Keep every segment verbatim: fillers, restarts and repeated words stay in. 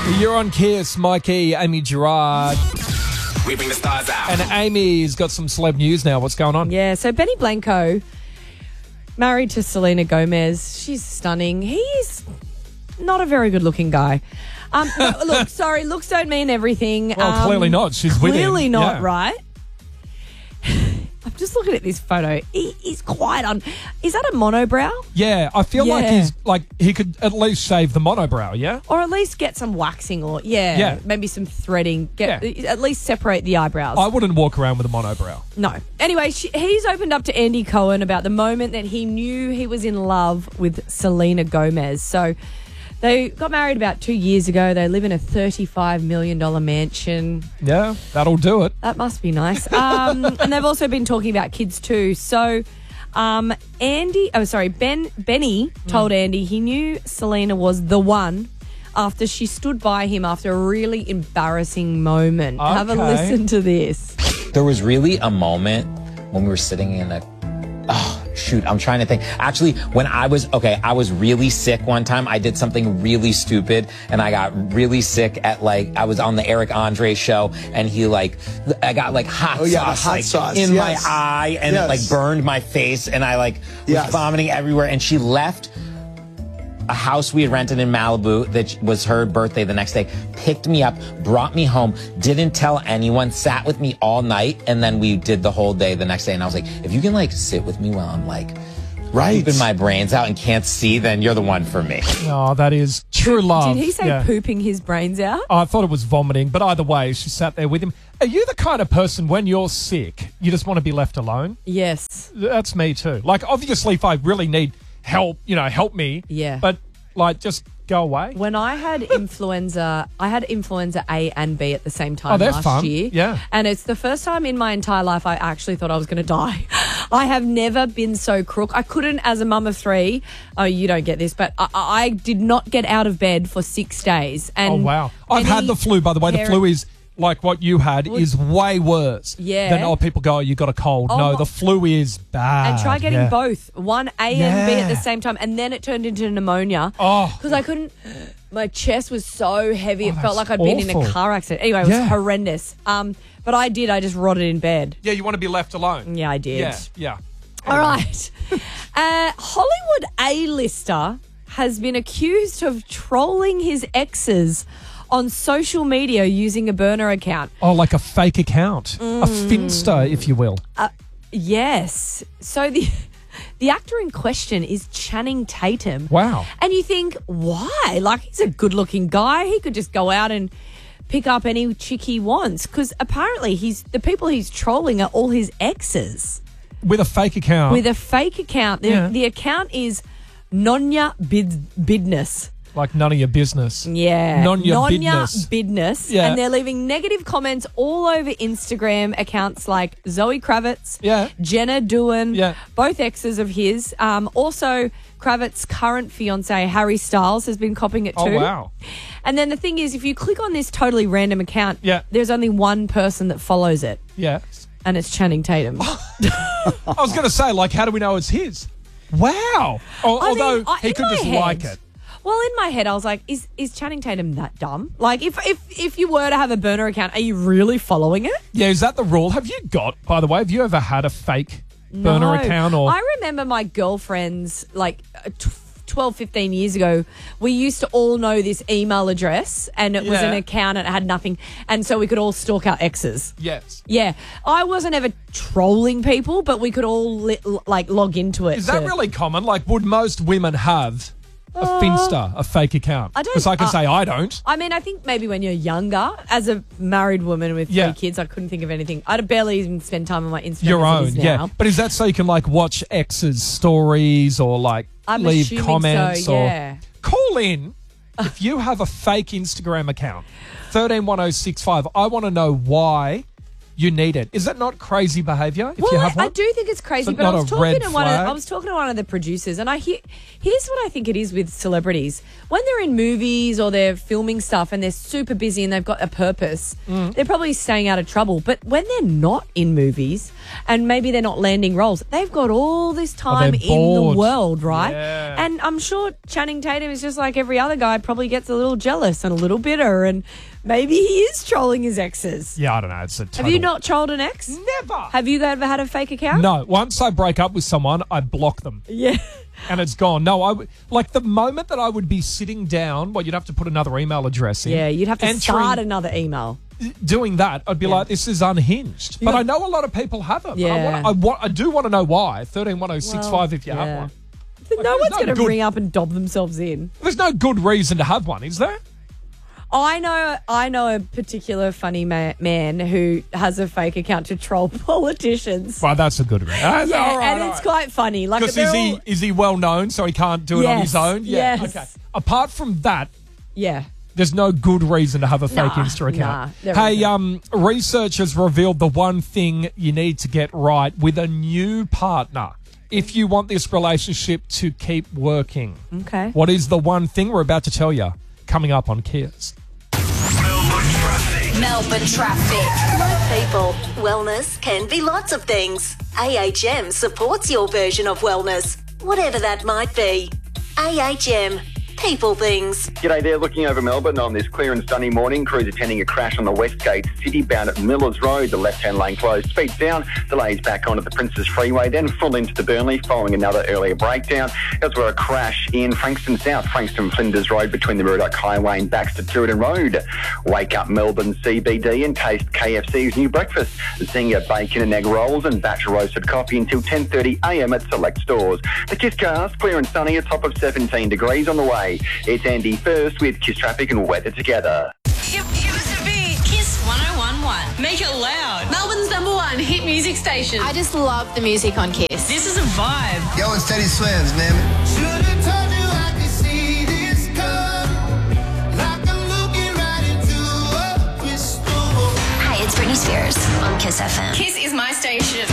You're on Kiss, Mikey, Amy Gerard. We bring the stars out. And Amy's got some celeb news now. What's going on? Yeah, so Benny Blanco, married to Selena Gomez. She's stunning. He's not a very good-looking guy. Um, no, look, sorry, looks don't mean everything. Well, um, clearly not. She's with him. Clearly not, Yeah. right? I'm just looking at this photo. He, he's quite on. Is that a monobrow? Yeah, I feel like Yeah. he's like he could at least shave the monobrow, yeah? Or at least get some waxing or, yeah, Yeah. maybe some threading. Get Yeah. At least separate the eyebrows. I wouldn't walk around with a monobrow. No. Anyway, she, he's opened up to Andy Cohen about the moment that he knew he was in love with Selena Gomez. So they got married about two years ago. They live in a thirty-five million dollars mansion. Yeah, that'll do it. That must be nice. Um, and they've also been talking about kids too. So um, Andy, oh, sorry, Ben Benny told Andy he knew Selena was the one after she stood by him after a really embarrassing moment. Have a Okay. listen to this. There was really a moment when we were sitting in a, oh, shoot, I'm trying to think. Actually, when I was, okay, I was really sick one time. I did something really stupid and I got really sick at like, I was on the Eric Andre show and he like, I got like hot Oh, yeah, the sauce hot like, sauce, in yes. my eye and Yes. it like burned my face and I like was Yes. vomiting everywhere and she left a house we had rented in Malibu that was her birthday the next day, picked me up, brought me home, didn't tell anyone, sat with me all night, and then we did the whole day the next day. And I was like, if you can like sit with me while I'm like Right. pooping my brains out and can't see, then you're the one for me. Oh, that is true love. Did he say Yeah. pooping his brains out? I thought it was vomiting, but either way, she sat there with him. Are you the kind of person when you're sick, you just want to be left alone? Yes. That's me too. Like, obviously, if I really need help, you know, help me. Yeah. But, like, just go away. When I had influenza, I had influenza A and B at the same time Oh, they're last fun. year. Yeah. And it's the first time in my entire life I actually thought I was going to die. I have never been so crook. I couldn't, as a mum of three, oh, you don't get this, but I, I did not get out of bed for six days. And Oh, wow. I've any had the flu, by the way. The parent- flu is, like what you had, is way worse Yeah. than, oh, people go, oh, you got a cold. Oh, no, my- the flu is bad. And try getting Yeah. both, one A and B at the Yeah. same time, and then it turned into pneumonia. Oh. Because I couldn't. My chest was so heavy; it Oh, felt like that's I'd been in a awful. car accident. Anyway, it was Yeah. horrendous. Um, but I did. I just rotted in bed. Yeah, you want to be left alone. Yeah, I did. Yeah, yeah. All right. uh, Hollywood A-lister has been accused of trolling his exes on social media using a burner account. Oh, like a fake account. Mm. A Finsta, if you will. Yes. So the the actor in question is Channing Tatum. Wow. And you think, why? Like, he's a good-looking guy. He could just go out and pick up any chick he wants. Because apparently he's the people he's trolling are all his exes. With a fake account. With a fake account. The, Yeah. the account is Nonya Bid- Bidness. like none of your business. Yeah. None your Nonya business. Bidness. Yeah. And they're leaving negative comments all over Instagram accounts like Zoe Kravitz, Yeah. Jenna Dewan, Yeah. both exes of his. Um, also, Kravitz's current fiance, Harry Styles, has been copying it too. Oh, wow. And then the thing is, if you click on this totally random account, Yeah. there's only one person that follows it, Yeah. and it's Channing Tatum. I was going to say, like, how do we know it's his? Wow. Al- I Although mean, I- he in could my just head- like it. Well, in my head, I was like, is is Channing Tatum that dumb? Like, if if if you were to have a burner account, are you really following it? Yeah, is that the rule? Have you got, by the way, have you ever had a fake burner No. account? Or I remember my girlfriends, like uh, tw- twelve, fifteen years ago, we used to all know this email address, and it was Yeah. an account and it had nothing, and so we could all stalk our exes. Yes. Yeah, I wasn't ever trolling people, but we could all li- like log into it. Is that to- really common? Like, would most women have a Finsta, a fake account? I don't- Because I can uh, say I don't. I mean, I think maybe when you're younger, as a married woman with Yeah. three kids, I couldn't think of anything. I'd barely even spend time on my Instagram. Your as it own, is yeah. now. But is that so you can, like, watch exes' stories or, like, I'm leave assuming comments? so, yeah. Or call in if you have a fake Instagram account. one three one zero six five. I want to know why you need it. Is that not crazy behaviour if well, you have I, one? I do think it's crazy, But but, not I was a red talking to one. Of, flag? I was talking to one of the producers, and I hear. Here's what I think it is with celebrities: when they're in movies or they're filming stuff and they're super busy and they've got a purpose, Mm. they're probably staying out of trouble. But when they're not in movies and maybe they're not landing roles, they've got all this time they're in bored. the world, right? Yeah. And I'm sure Channing Tatum is just like every other guy, probably gets a little jealous and a little bitter, and maybe he is trolling his exes. Yeah, I don't know. It's a total... Have you not trolled an ex? Never. Have you ever had a fake account? No. Once I break up with someone, I block them. Yeah. And it's gone. No, I w- like the moment that I would be sitting down, well, you'd have to put another email address in. Yeah, you'd have to entering- start another email. Doing that, I'd be Yeah. like, this is unhinged. But Yeah. I know a lot of people have them. Yeah. I, want, I, want, I do want to know why. thirteen one oh six five if you yeah. have one. No there's one's no going to good- ring up and dob themselves in. There's no good reason to have one, is there? I know I know a particular funny ma- man who has a fake account to troll politicians. Well, that's a good reason. Yeah, Yeah, all right, and all it's right. quite funny. Like Because they're is he all- is he well known, so he can't do it on Yes, his own? Yeah. yes. Okay. Apart from that, yeah. there's no good reason to have a fake Nah, Insta account. nah, there hey, isn't. um, research has revealed the one thing you need to get right with a new partner if you want this relationship to keep working. Okay. What is the one thing we're about to tell you coming up on Kiss? Melbourne traffic. Like people, wellness can be lots of things. A H M supports your version of wellness, whatever that might be. A H M, people things. G'day there, looking over Melbourne on this clear and sunny morning. Crews attending a crash on the Westgate City bound at Millers Road. The left-hand lane closed. Speeds down, delays back onto the Princes Freeway, then full into the Burnley following another earlier breakdown. As were a crash in Frankston South, Frankston Flinders Road between the Murdoch Highway and Baxter Tooradin Road. Wake up Melbourne C B D and taste K F C's new breakfast. Zinger bacon and egg rolls and batch roasted coffee until ten thirty a m at select stores. The Kiss Cast, clear and sunny, a top of seventeen degrees on the way. It's Andy first with Kiss Traffic and weather together. Give, give us a beat. Kiss one oh one point one. Make it loud. Melbourne's number one hit music station. I just love the music on Kiss. This is a vibe. Yo, it's Teddy Swims, man. Should've told you I could see this coming, like I'm looking right into a crystal ball. Hi, it's Britney Spears on Kiss F M. Kiss is my station.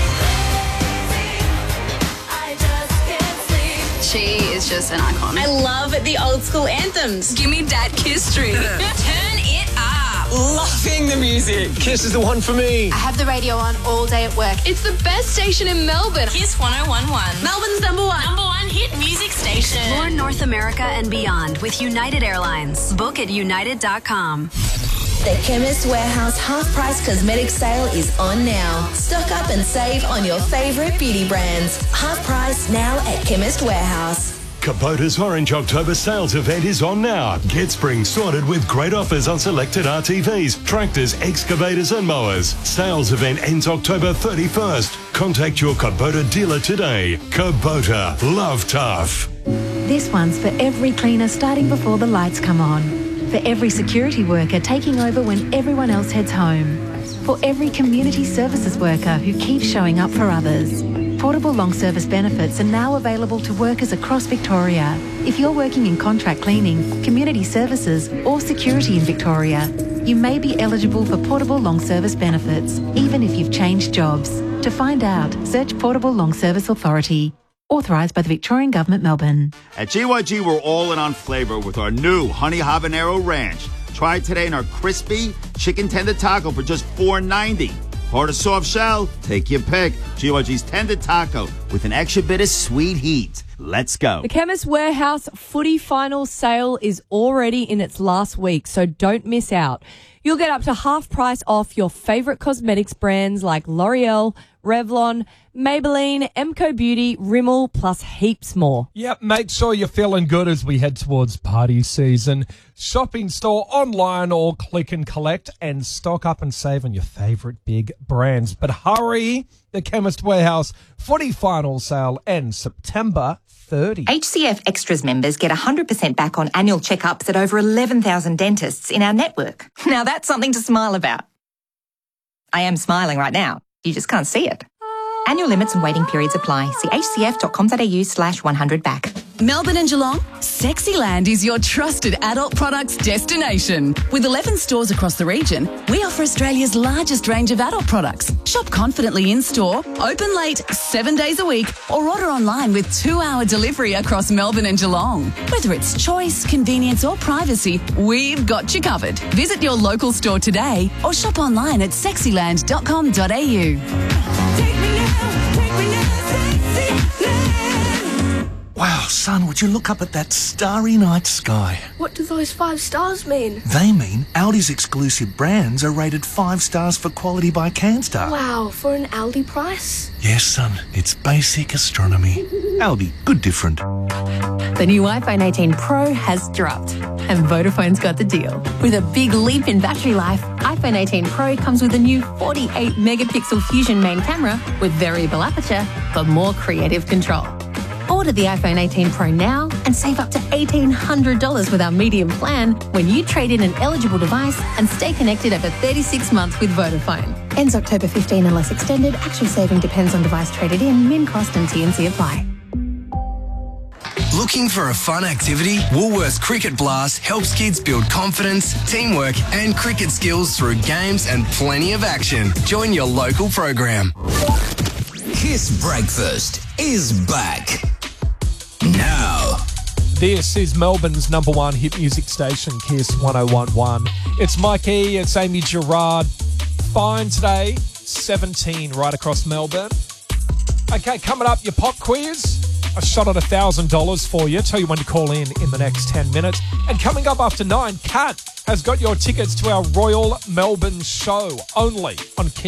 She is just an icon. I love the old school anthems. Give me that Kiss streak. Turn it up. Loving the music. Kiss is the one for me. I have the radio on all day at work. It's the best station in Melbourne. Kiss one oh one point one. Melbourne's number one. Number one hit music station. Explore North America and beyond with United Airlines. Book at united dot com. The Chemist Warehouse half-price cosmetic sale is on now. Stock up and save on your favourite beauty brands. Half price now at Chemist Warehouse. Kubota's Orange October sales event is on now. Get spring sorted with great offers on selected R T Vs, tractors, excavators and mowers. Sales event ends October thirty-first. Contact your Kubota dealer today. Kubota, love tough. This one's for every cleaner starting before the lights come on. For every security worker taking over when everyone else heads home. For every community services worker who keeps showing up for others. Portable long service benefits are now available to workers across Victoria. If you're working in contract cleaning, community services or security in Victoria, you may be eligible for portable long service benefits, even if you've changed jobs. To find out, search Portable Long Service Authority. Authorised by the Victorian Government, Melbourne. At G Y G, we're all in on flavour with our new Honey Habanero Ranch. Try it today in our crispy chicken tender taco for just four ninety. Hard or soft shell? Take your pick. G Y G's tender taco with an extra bit of sweet heat. Let's go. The Chemist Warehouse footy final sale is already in its last week, so don't miss out. You'll get up to half price off your favourite cosmetics brands like L'Oreal, Revlon, Maybelline, Emco Beauty, Rimmel, plus heaps more. Yep, make sure you're feeling good as we head towards party season. Shop in store, online or click and collect and stock up and save on your favourite big brands. But hurry, the Chemist Warehouse footy final sale ends September thirtieth. H C F Extras members get one hundred percent back on annual checkups at over eleven thousand dentists in our network. Now that's something to smile about. I am smiling right now. You just can't see it. Annual limits and waiting periods apply. See h c f dot com dot a u slash one hundred back. Melbourne and Geelong, Sexyland is your trusted adult products destination. With eleven stores across the region, we offer Australia's largest range of adult products. Shop confidently in-store, open late, seven days a week, or order online with two-hour delivery across Melbourne and Geelong. Whether it's choice, convenience or privacy, we've got you covered. Visit your local store today or shop online at sexyland dot com dot a u. Wow, son, would you look up at that starry night sky? What do those five stars mean? They mean Aldi's exclusive brands are rated five stars for quality by CanStar. Wow, for an Aldi price? Yes, son, it's basic astronomy. Aldi, good different. The new iPhone eighteen Pro has dropped, and Vodafone's got the deal. With a big leap in battery life, iPhone eighteen Pro comes with a new forty-eight megapixel Fusion main camera with variable aperture for more creative control. Order the iPhone eighteen Pro now and save up to eighteen hundred dollars with our medium plan when you trade in an eligible device and stay connected over thirty-six months with Vodafone. Ends October fifteenth unless extended. Actual saving depends on device traded in, min cost and T N C apply. Looking for a fun activity? Woolworths Cricket Blast helps kids build confidence, teamwork and cricket skills through games and plenty of action. Join your local program. Kiss Breakfast is back. Now. This is Melbourne's number one hit music station, Kiss one oh one one. It's Mikey, it's Amy Gerard. Fine today, seventeen right across Melbourne. Okay, coming up, your pop quiz. A shot at one thousand dollars for you. Tell you when to call in in the next ten minutes. And coming up after nine, Kat has got your tickets to our Royal Melbourne show only on Kiss.